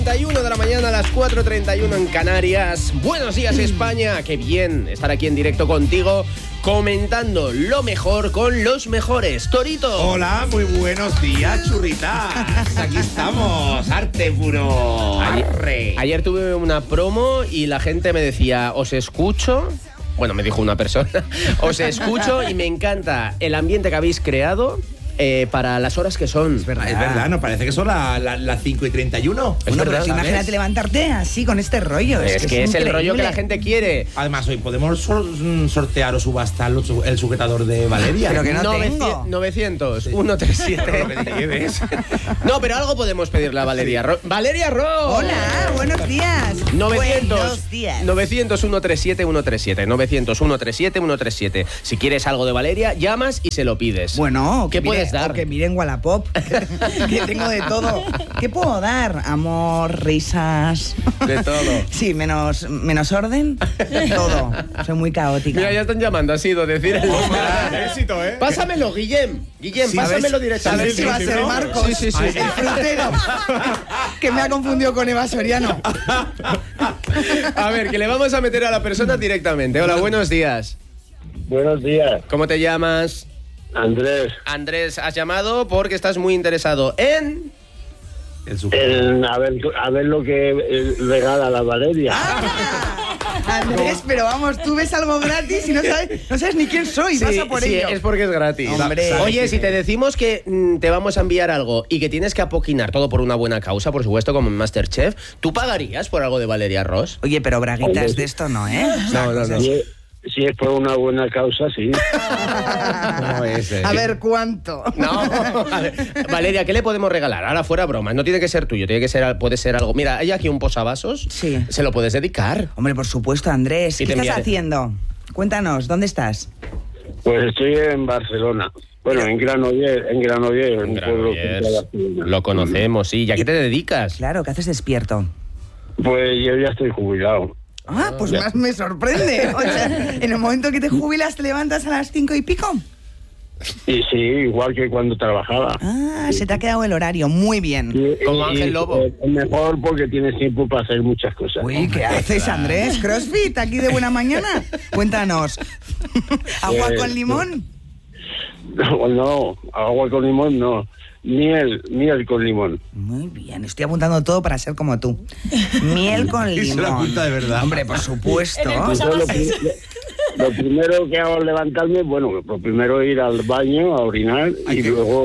31 de la mañana a las 4:31 en Canarias. Buenos días, España. Qué bien estar aquí en directo contigo, comentando lo mejor con los mejores. Torito. Hola, muy buenos días, churritas. Aquí estamos, arte puro. Ayer tuve una promo y la gente me decía, os escucho. Bueno, me dijo una persona, os escucho y me encanta el ambiente que habéis creado. Para las horas que son. Es verdad, nos parece que son las 5:31. Es verdad, pero imagínate levantarte así con este rollo. Es que es el rollo que la gente quiere. Además, hoy podemos sortear o subastar el sujetador de Valeria. Pero que no tengo. 900, 137. No, pero algo podemos pedirle a Valeria. Valeria Ross. Hola, buenos días. 900, Buenos días. 900 137 137. 900 137 137. Si quieres algo de Valeria, llamas y se lo pides. Bueno, ¿qué puedes dar? O que miren Wallapop, que tengo de todo. ¿Qué puedo dar? Amor, risas. De todo. Sí, menos orden. Todo. Soy muy caótica. Mira, ya están llamando, ha sido decir el éxito, ¿eh? Pásamelo, Guillem. Guillem, pásamelo directamente. A ver si va a ser Marcos. Sí. El frutero. Que me ha confundido con Eva Soriano. A ver, que le vamos a meter a la persona directamente. Hola, buenos días. Buenos días, ¿Cómo te llamas? Andrés. Andrés, has llamado porque estás muy interesado en... A ver lo que regala la Valeria. Andrés, pero vamos, tú ves algo gratis y no sabes ni quién soy. Vas a por ello. Es porque es gratis. Hombre. Oye, si te decimos que te vamos a enviar algo y que tienes que apoquinar todo por una buena causa, por supuesto, como en Masterchef, ¿tú pagarías por algo de Valeria Ross? Oye, pero braguitas de esto no, ¿eh? No. Si es por una buena causa, sí. No es, A ver, ¿cuánto? No, a ver, Valeria, ¿qué le podemos regalar? Ahora fuera broma, no tiene que ser tuyo, puede ser algo. Mira, hay aquí un posavasos, Sí. Se lo puedes dedicar. Hombre, por supuesto, Andrés. Y ¿Qué te estás enviaré. haciendo? Cuéntanos, ¿dónde estás? Pues estoy en Barcelona. Bueno, en Granollers, un pueblo cerca de Barcelona. Lo conocemos, sí. ¿Y a qué te dedicas? Claro, ¿qué haces despierto? Pues yo ya estoy jubilado. Ah, pues más me sorprende. O sea, en el momento que te jubilas, ¿te levantas a las 5 y pico? Y sí, igual que cuando trabajaba. Ah, se te ha quedado el horario. Muy bien. Como Ángel Lobo. Es mejor porque tienes tiempo para hacer muchas cosas. Uy, ¿qué haces, Andrés? ¿Crossfit aquí de buena mañana? Cuéntanos. ¿Agua con limón? No, agua con limón no. Miel con limón. Muy bien, estoy apuntando todo para ser como tú. Miel con Y se lo limón. apunta de verdad. Hombre, por supuesto. Lo primero que hago al levantarme, bueno, lo primero ir al baño a orinar y luego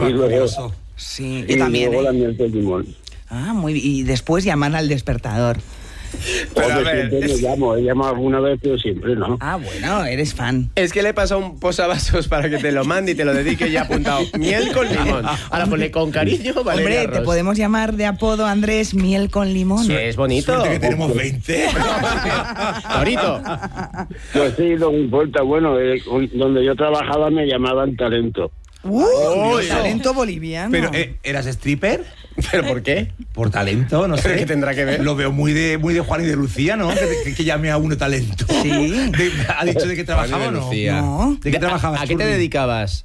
Sí, y yo también. luego la miel con limón. Ah, muy bien. Y después llaman al despertador. Pero a Porque ver, siempre he llamado alguna vez, pero siempre no. Ah, bueno, eres fan. Es que le he pasado un posavasos para que te lo mande y te lo dedique ya apuntado. Miel con limón. Ahora ponle con cariño, Valeria Hombre, ¿te Ross. podemos llamar de apodo, Andrés, miel con limón? Sí, es bonito. suerte que tenemos 20. Torito. Pues sí, no me importa. Bueno, donde yo trabajaba me llamaban talento. ¡Uy! Talento boliviano. Pero, ¿eras stripper? ¿Pero por qué? Por talento, no sé. ¿Qué tendrá que ver? Lo veo muy de Juan y de Lucía, ¿no? Que llame a uno talento. Sí. ¿Ha dicho de qué trabajaba o no? Lucía. No. ¿De qué trabajabas? ¿A qué te Churri? dedicabas?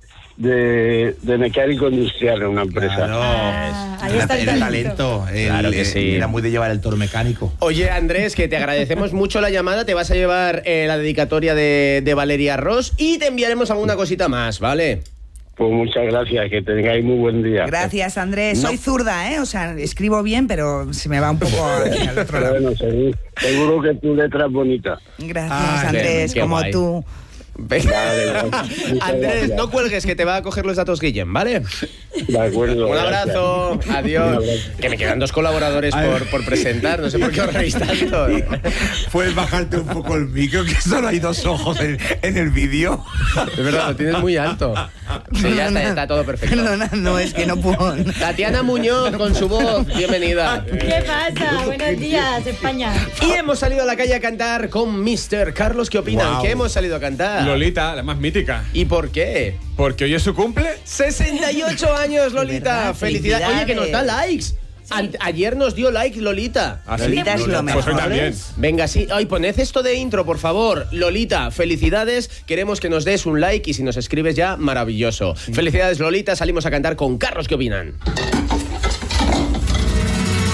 De mecánico industrial en una empresa. Claro. ahí está el Era talento. Claro que sí. Era muy de llevar el toro mecánico. Oye, Andrés, que te agradecemos mucho la llamada. Te vas a llevar la dedicatoria de Valeria Ross y te enviaremos alguna cosita más, ¿vale? Pues muchas gracias, que tengáis muy buen día. Gracias, Andrés. Soy zurda, ¿eh? O sea, escribo bien, pero se me va un poco al otro lado. Bueno, seguro que tu letra es bonita. Gracias, Andrés, qué como guay. tú. Venga. Vale, muchas Andrés, gracias. no cuelgues, que te va a coger los datos Guillem, ¿vale? De acuerdo. Un abrazo, gracias. adiós. Un abrazo. Que me quedan 2 colaboradores por presentar, no sé por qué os reís tanto. Puedes bajarte un poco el micro, que solo hay 2 ojos en el vídeo. Es verdad, lo tienes muy alto. Sí, ya está todo perfecto. Perdona, no, es que no puedo. Tatiana Muñoz con su voz, bienvenida. ¿Qué pasa? Buenos días, España. Y hemos salido a la calle a cantar con Mr. Carlos. ¿Qué opinan? Wow. ¿Qué hemos salido a cantar? Lolita, la más mítica. ¿Y por qué? Porque hoy es su cumple. 68 años, Lolita. ¿Verdad? Felicidades. Oye, que nos da likes. Ayer nos dio like Lolita. ¿Ah, sí? Lolita es lo Pues hoy mejor. también. Venga, sí. Ay, poned esto de intro, por favor. Lolita, felicidades. Queremos que nos des un like y si nos escribes ya, maravilloso. Felicidades, Lolita. Salimos a cantar con Carlos. ¿Qué opinan?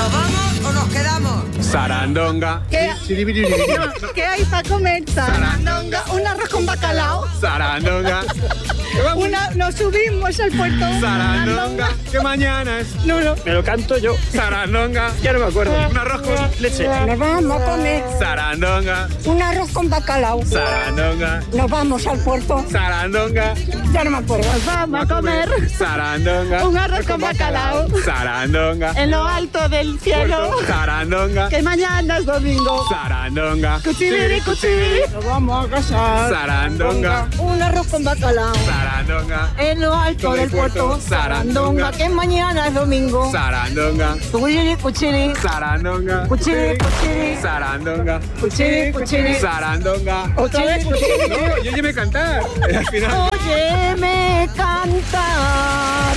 ¿Nos vamos o nos quedamos? Sarandonga. ¿Qué hay para comer? Sarandonga. Un arroz con bacalao. Sarandonga. Nos subimos al puerto. Sarandonga. Que mañana es. No. Me lo canto yo. Sarandonga. Ya no me acuerdo. Un arroz con leche. Nos vamos a comer Sarandonga. un arroz con bacalao. Sarandonga. Nos vamos al puerto. Sarandonga. Ya no me acuerdo. Nos vamos a comer Sarandonga. un arroz con bacalao. Sarandonga. En lo alto del cielo. Sarandonga. Que mañana es domingo. Sarandonga. Cuchibiri, cuchibiri. Nos vamos a casar. Sarandonga. Un arroz con bacalao. Sarandonga. En lo alto del puerto. Sarandonga. Que mañana es domingo. Sarandonga. Cuchibiri, cuchibiri. Sarandonga. Cuchibiri, cuchibiri. Sarandonga. Cuchibiri, cuchibiri. Sarandonga. Otra vez. No, yo ya me cantar. Al final. Óyeme cantar.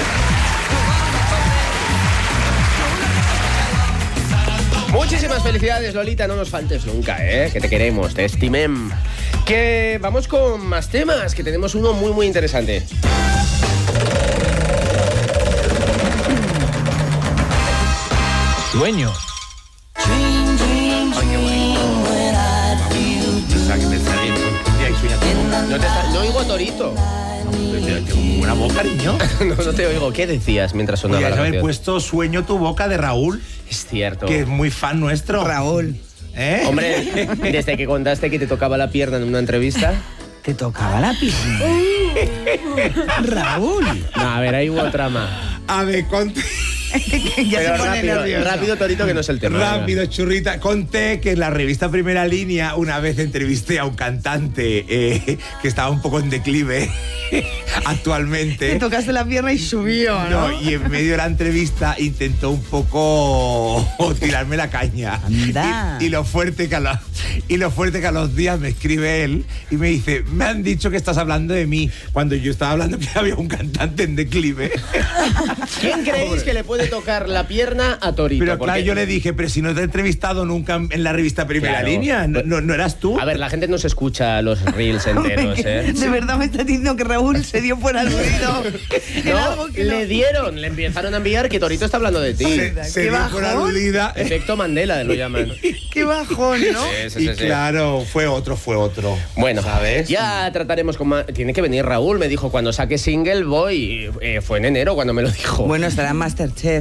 Muchísimas felicidades, Lolita, no nos faltes nunca, que te queremos, te estimem. Que vamos con más temas, que tenemos uno muy, muy interesante. Sueño. No oigo a Torito. Tengo buena voz, cariño. No te oigo. ¿Qué decías mientras sonaba la Podrías haber canción? puesto Sueño tu boca de Raúl, Es cierto. que es muy fan nuestro. Raúl, ¿Eh? Hombre, desde que contaste que te tocaba la pierna en una entrevista... ¿te tocaba la piscina? Raúl. No, a ver, ahí hubo trama. A ver, Ya Pero se pone nervioso. rápido, Torito, que no es el tema. rápido, churrita. Conté que en la revista Primera Línea una vez entrevisté a un cantante que estaba un poco en declive actualmente. Te tocaste la pierna y subió, ¿no? No, y en medio de la entrevista intentó un poco tirarme la caña. Anda. Y lo fuerte que a los días me escribe él y me dice, me han dicho que estás hablando de mí, cuando yo estaba hablando que había un cantante en declive. ¿Quién creéis que le puede tocar la pierna a Torito? Pero claro, Porque- yo le dije, pero si no te he entrevistado nunca en la revista Primera Claro. Línea, ¿no eras tú? A ver, la gente no se escucha los reels enteros, ¿eh? De verdad me está diciendo que Raúl se dio por aludido. En algo No, que le dieron, le empezaron a enviar que Torito está hablando de ti. se qué dio por bajón. aludida. Efecto Mandela lo llaman. Qué bajón, ¿no? Y claro, fue otro. Bueno, ¿sabes? ya trataremos con más... Tiene que venir Raúl, me dijo, cuando saque single voy. Fue en enero cuando me lo dijo. Bueno, estará en Masterchef.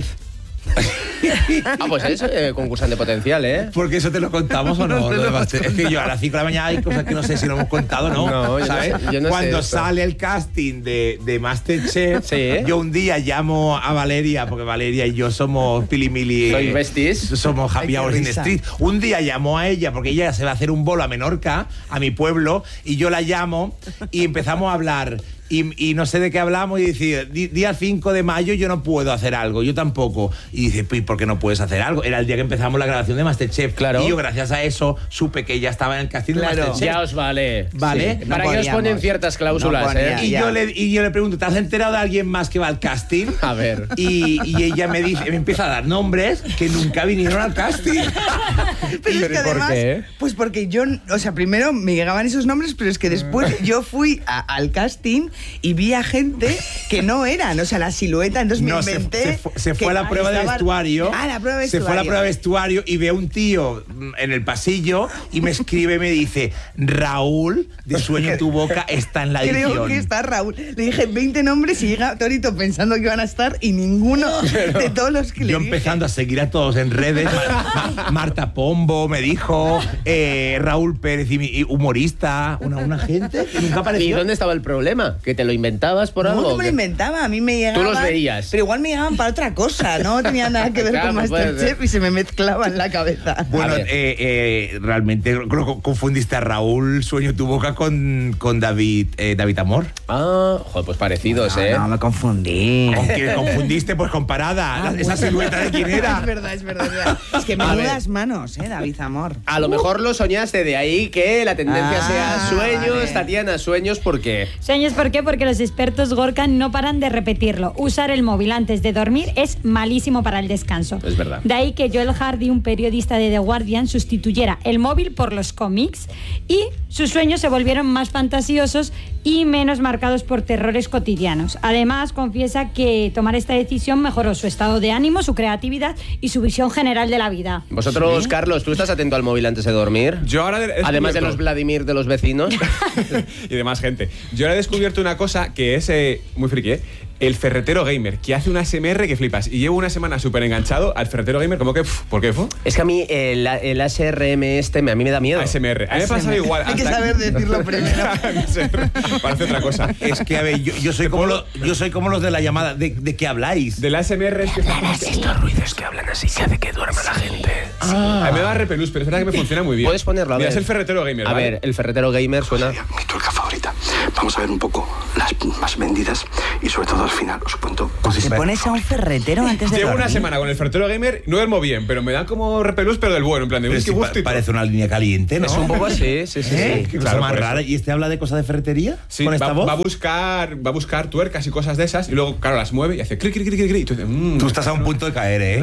Ah, pues es concursante potencial, ¿eh? Porque eso te lo contamos o no. No te Lo lo de hemos Master- es que yo a las 5 de la mañana hay cosas que no sé si lo hemos contado, ¿no? No, yo no ¿sabes? sé, yo no sé Cuando esto. sale el casting de Masterchef, Sí. yo un día llamo a Valeria, porque Valeria y yo somos pilimili. ¿Sois besties? Somos Ay, happy qué hours in the risa. street. Un día llamo a ella, porque ella se va a hacer un bolo a Menorca, a mi pueblo, y yo la llamo y empezamos a hablar. Y no sé de qué hablamos y dice, día 5 de mayo yo no puedo hacer algo, yo tampoco. Y dice, pues ¿por qué no puedes hacer algo? Era el día que empezamos la grabación de Masterchef. Claro. Y yo gracias a eso supe que ella estaba en el casting Claro. de Masterchef. Ya os vale. Vale. No Para que os podíamos. ponen ciertas cláusulas, No ponía. ¿eh? Y Ya. yo le pregunto, ¿te has enterado de alguien más que va al casting? A ver. Y ella me dice, me empieza a dar nombres que nunca vinieron al casting. Pero es que ¿y por además, qué? pues porque yo, o sea, primero me llegaban esos nombres, pero es que después yo fui al casting y vi a gente que no eran, o sea, la silueta, entonces No, me se inventé. fue que a la prueba de estaban- vestuario. Ah, la prueba de Se vestuario. fue a la prueba de vestuario y ve a un tío en el pasillo y me escribe y me dice, Raúl, de Sueño tu boca está en la edición. Creo que está Raúl. Le dije 20 nombres y llega Torito pensando que iban a estar y ninguno de todos los que le Yo dije. empezando a seguir a todos en redes. Marta Pombo me dijo, Raúl Pérez, y humorista, una gente que nunca ¿Y apareció. dónde estaba el problema? ¿Que te lo inventabas por algo? No, o no me lo qué? inventaba, a mí me llegaban... Tú los veías. Pero igual me llegaban para otra cosa, no tenía nada que ver Claro, con puede Masterchef ser. y se me mezclaba en la cabeza. Bueno, A ver. realmente creo que confundiste a Raúl Sueño tu boca con David Amor. Ah, joder, pues parecidos, ¿eh? No, me confundí. ¿Con quién confundiste? Pues con Parada. Esa silueta de quién era. Es verdad, es verdad. Es verdad. Es que A menudas manos, David Amor. A lo mejor lo soñaste, de ahí que la tendencia Ah, sea sueños, vale. Tatiana, sueños, ¿por qué? Sueños, ¿por qué? Porque los expertos Gorka no paran de repetirlo. Usar el móvil antes de dormir es malísimo para el descanso. Es verdad. De ahí que Joel Hardy, un periodista de The Guardian, sustituyera el móvil por los cómics y sus sueños se volvieron más fantasiosos y menos marcados por terrores cotidianos. Además, confiesa que tomar esta decisión mejoró su estado de ánimo, su creatividad y su visión general de la vida. Vosotros, Carlos, ¿tú estás atento al móvil antes de dormir? Yo ahora Además de los Vladimir de los vecinos. y de más gente. Yo ahora he descubierto una cosa que es muy friki, ¿eh? El ferretero gamer, que hace una ASMR que flipas. Y llevo una semana súper enganchado al ferretero gamer, como que... ¿Por qué? Es que a mí el ASRM a mí me da miedo. ASMR. A mí me pasa igual. Hay que saber decirlo primero. Parece otra cosa. Es que, a ver, yo soy como los de la llamada. ¿De qué habláis? Del ASMR es que... Estos ruidos que hablan así que hace que duerma la gente. A mí me da repelús, pero es verdad que me funciona muy bien. Puedes ponerlo, a ver. Mira, es el ferretero gamer, A ¿vale? ver, el ferretero gamer suena... Mi tuerca favorita. Vamos a ver un poco las más vendidas y sobre todo al final os cuento. ¿Te pones a un ferretero antes de Llevo dormir? una semana con el ferretero gamer, no duermo bien, pero me dan como repelús, pero del bueno, en plan de... Pero "Uy, qué sí, gustito". parece una línea caliente, ¿no? Es un poco así, sí. Qué cosa Claro, más por rara. eso. ¿Y este habla de cosas de ferretería? Sí, ¿Con esta voz? va a buscar tuercas y cosas de esas y luego, claro, las mueve y hace cri, cri, cri, cri, cri. Y tú dices, Tú estás a un punto de caer, ¿eh?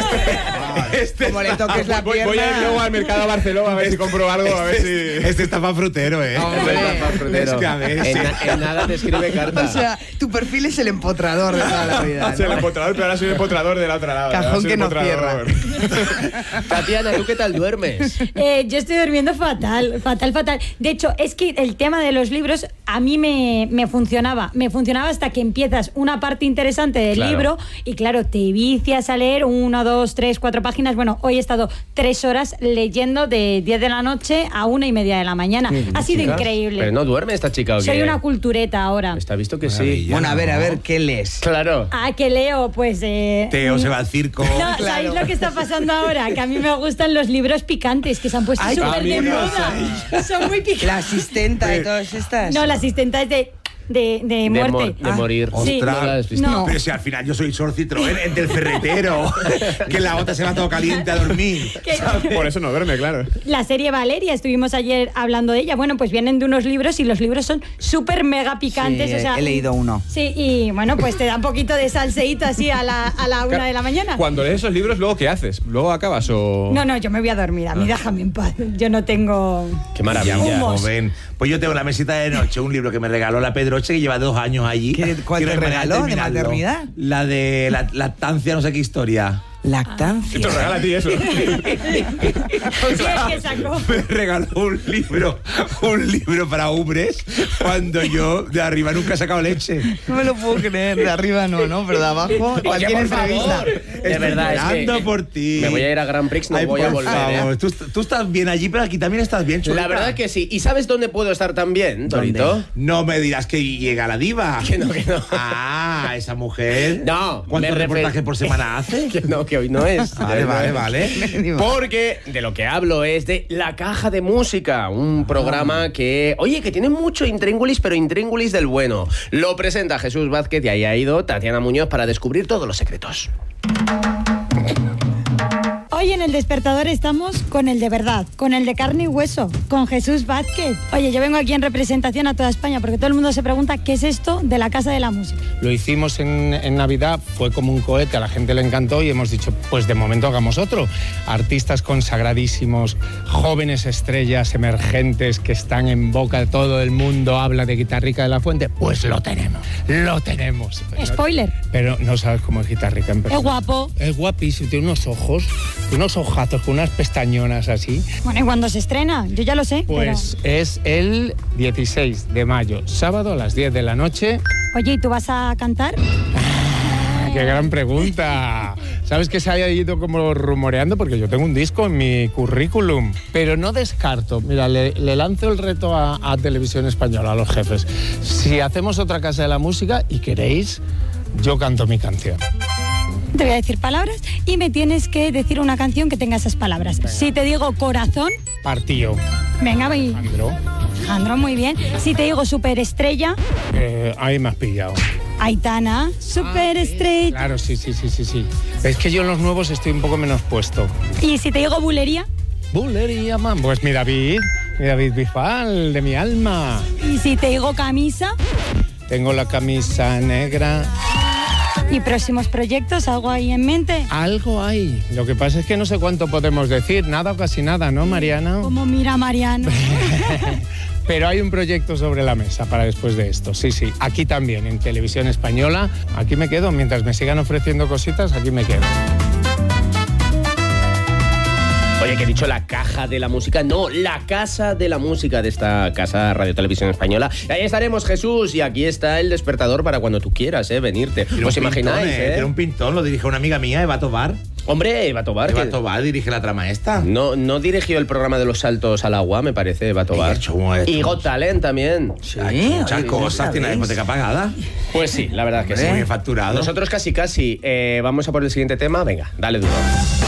Como le toques la pierna. Voy a ir luego al mercado a Barcelona a ver si compro algo, a ver si... Este está para frutero, ¿eh? Hombre. Es que a ver, sí. En nada te escribe carta. O sea, tu perfil es el empotrador de toda la vida, Soy el ¿no? empotrador, pero ahora soy el empotrador del otro lado. Cajón Ahora soy que no empotrador. Tatiana, ¿tú qué tal duermes? Yo estoy durmiendo fatal. De hecho, es que el tema de los libros a mí me funcionaba. Me funcionaba hasta que empiezas una parte interesante del Claro. libro y claro, te vicias a leer 1, 2, 3, 4 páginas. Bueno, hoy he estado 3 horas leyendo de 10 de la noche a 1:30 de la mañana. Ha sido increíble. Pero no duerme esta chica, ¿o qué? Soy una cultureta ahora. Está visto que sí. Maravilla. Bueno, a ver, ¿qué lees? Claro. ¿Qué leo? Pues... Teo se va al circo. No, Claro. ¿sabéis lo que está pasando ahora? Que a mí me gustan los libros picantes, que se han puesto Ay, súper de amigas, moda. Son muy picantes. La asistenta y todas estas. No, la asistenta es de muerte. De morir. Sí. Ostras. No la has visto. No. Pero si al final yo soy Sor Citroën, el del ferretero, que la otra se va todo caliente a dormir. Que- Por eso no duerme, claro. La serie Valeria, estuvimos ayer hablando de ella. Bueno, pues vienen de unos libros y los libros son súper mega picantes. Sí, o sea, he leído uno. Sí, y bueno, pues te da un poquito de salseíto así a la 1 de la mañana. Cuando lees esos libros, ¿luego qué haces? ¿Luego acabas o...? No, yo me voy a dormir. A mí déjame en paz. Yo no tengo... Qué maravilla. Humos. Joven. Pues yo tengo la mesita de noche, un libro que me regaló la Pedroche, que lleva 2 años allí. ¿Cuál te Quiero regaló? ¿De terminarlo. maternidad? La de la lactancia, no sé qué historia. Lactancia. Te lo regala a ti eso. Sí, es que sacó. Me regaló un libro para hombres cuando yo de arriba nunca he sacado leche. No me lo puedo creer. De arriba no, pero de abajo cualquier por entrevista. favor. De verdad, es que Esperando por ti. me voy a ir a Grand Prix, no Ay, voy a por volver. favor. Tú estás bien allí, pero aquí también estás bien, chulita. La verdad que sí. ¿Y sabes dónde puedo estar también, Torito? No me dirás que llega la diva. Que no, que no. Ah, esa mujer. No, ¿Cuántos me reportajes refer- por semana hace? Que no, que hoy no es. Vale. Porque de lo que hablo es de La Caja de Música, un programa que, oye, que tiene mucho intríngulis, pero intríngulis del bueno. Lo presenta Jesús Vázquez y ahí ha ido Tatiana Muñoz para descubrir todos los secretos. Hoy en El Despertador estamos con el de verdad, con el de carne y hueso, con Jesús Vázquez. Oye, yo vengo aquí en representación a toda España porque todo el mundo se pregunta qué es esto de la Casa de la Música. Lo hicimos en Navidad, fue como un cohete, a la gente le encantó y hemos dicho, pues de momento hagamos otro. Artistas consagradísimos, jóvenes estrellas emergentes que están en boca de todo el mundo, habla de Guitarrica de la Fuente, pues lo tenemos. Spoiler. Pero no sabes cómo es Guitarrica en persona. Es guapo. Es guapísimo, tiene unos ojos, unos ojazos con unas pestañonas así. Bueno, ¿y cuándo se estrena? Yo ya lo sé, Pues es el 16 de mayo, sábado a las 10 de la noche. pero... Oye, ¿y tú vas a cantar? ¡Qué gran pregunta! ¿Sabes que se haya ido como rumoreando? Porque yo tengo un disco en mi currículum. Pero no descarto. Mira, le lanzo el reto a Televisión Española, a los jefes. Si hacemos otra Casa de la Música y queréis, yo canto mi canción. Te voy a decir palabras y me tienes que decir una canción que tenga esas palabras. Si te digo corazón, Partío. venga, voy. Andro, Alejandro, muy bien. Si te digo superestrella, ahí me has pillado. Aitana, superestrella. Claro, sí. Es que yo en los nuevos estoy un poco menos puesto. Y si te digo bulería, Bulería, man. Pues mi David Bisbal, de mi alma. y si te digo camisa, Tengo la camisa negra. y próximos proyectos, ¿algo ahí en mente? Algo hay. Lo que pasa es que no sé cuánto podemos decir. Nada o casi nada, ¿no, Mariana? Como mira Mariano. Pero hay un proyecto sobre la mesa para después de esto. Sí, sí. Aquí también, en Televisión Española. Aquí me quedo. Mientras me sigan ofreciendo cositas, aquí me quedo. Oye, que he dicho la caja de la música. No, la casa de la música de esta casa Radio Televisión Española. Y ahí estaremos, Jesús. Y aquí está el despertador para cuando tú quieras, venirte. ¿Os imagináis, Tiene un pintón, lo dirige una amiga mía, Eva Tobar. Hombre, Eva Tobar. Eva Tobar dirige la trama esta. No dirigió el programa de los saltos al agua, me parece, Eva Tobar. Y Got Talent también. Sí, muchas cosas, tiene la hipoteca pagada. Pues sí, la verdad que sí. Muy bien facturado. Nosotros casi. Vamos a por el siguiente tema. Venga, dale duro.